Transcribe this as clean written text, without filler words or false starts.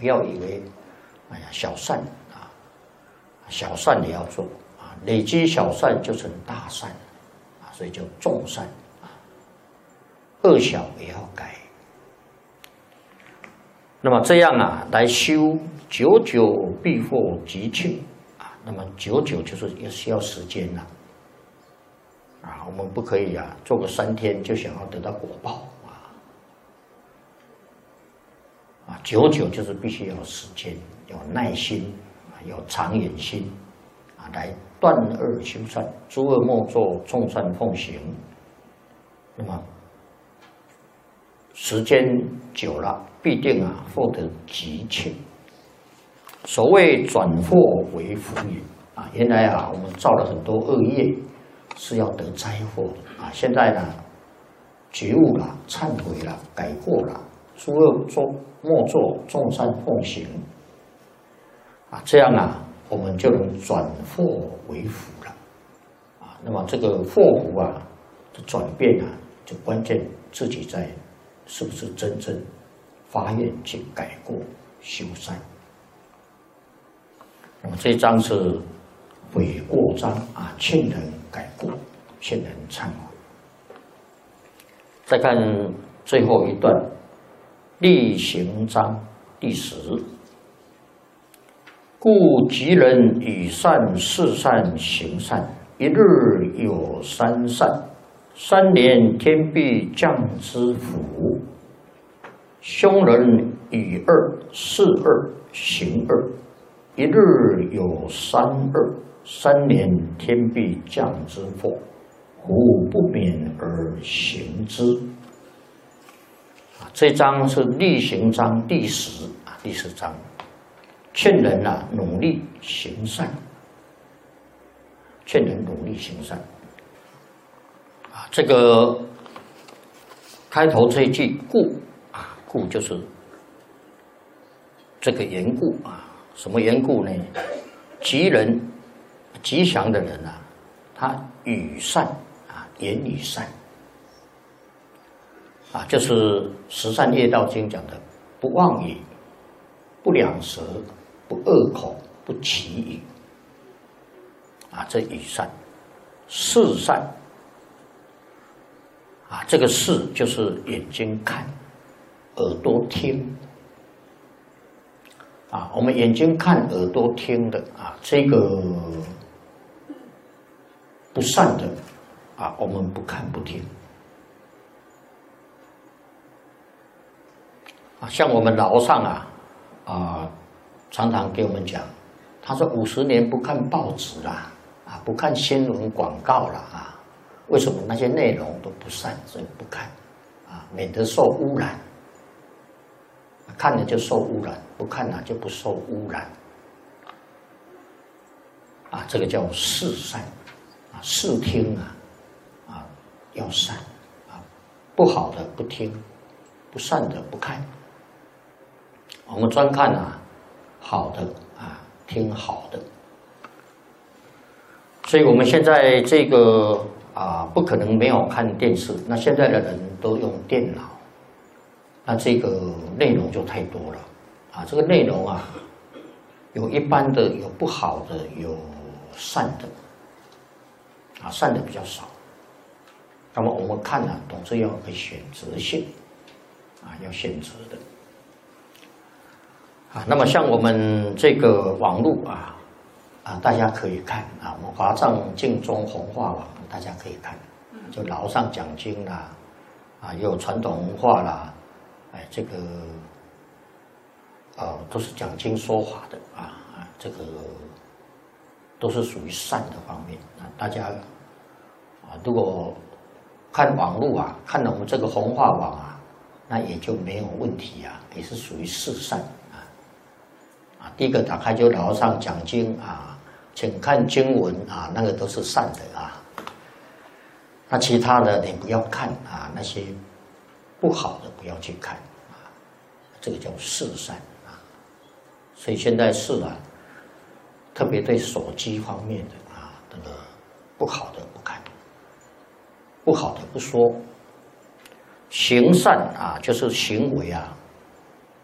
不要以为，哎呀小善啊，小善也要做啊，累积小善就成大善啊，所以叫众善啊，恶小也要改。那么这样啊，来修久久必获吉庆啊，那么久久就是也需要时间呐啊，我们不可以啊，做个3天就想要得到果报。久久就是必须要时间，有耐心，有长远心，啊，来断恶修善，诸恶莫作，众善奉行。那么时间久了，必定啊获得吉庆。所谓转祸为福也啊，原来啊我们造了很多恶业，是要得灾祸的啊。现在呢，觉悟了，忏悔了，改过了，诸恶莫作，众善奉行啊，这样啊，我们就能转祸为福了啊。那么这个祸福啊的转变啊，就关键自己在是不是真正发愿去改过修善。那么这一章是悔过章啊，劝人改过，劝人忏悔。再看最后一段。力行章第10，故吉人以善事善行善，一日有3善，3年天必降之福。凶人以2事2行2，一日有3恶，3年天必降之祸，胡不免而行之。这章是力行章第10啊，第10章，劝人啊努力行善，劝人努力行善啊。这个开头这一句故啊，故就是这个缘故啊。什么缘故呢？吉人，吉祥的人啊，他语善啊，言语善。啊，就是《十善业道经》讲的，不妄语，不两舌，不恶口，不绮语。啊，这语善，视善。啊，这个视就是眼睛看，耳朵听。啊，我们眼睛看，耳朵听的啊，这个不善的啊，我们不看不听。像我们老上常常给我们讲，他说50年不看报纸啦，不看新闻广告啦啊，为什么那些内容都不善，所以不看啊，免得受污染。看了就受污染，不看了就不受污染。啊，这个叫视善啊，视听啊要善啊，不好的不听，不善的不看。我们专看好的啊，听好的。所以我们现在这个不可能没有看电视。那现在的人都用电脑，那这个内容就太多了啊。这个内容有一般的，有不好的，有善的善的比较少。那么我们看总是要有个选择性要选择的。那么像我们这个网络大家可以看我们华藏净宗弘化网大家可以看，就老上讲经啦，也有传统文化啦，这个都是讲经说法的这个都是属于善的方面大家如果看网络看我们这个弘化网那也就没有问题也是属于四善。第一个打开就老和尚讲经请看经文那个都是善的那其他的你不要看那些不好的不要去看这个叫四善所以现在是特别对手机方面的这个不好的不看，不好的不说。行善就是行为